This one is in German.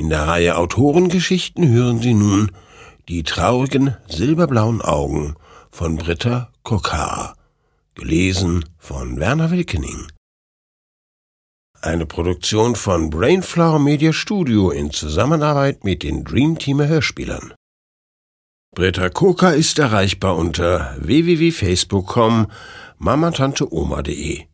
In der Reihe Autorengeschichten hören Sie nun Die traurigen silberblauen Augen von Britta Kokar, gelesen von Werner Wilkening. Eine Produktion von Brainflower Media Studio in Zusammenarbeit mit den Dreamteamer Hörspielern. Britta Kokar ist erreichbar unter www.facebook.com mamatanteoma.de.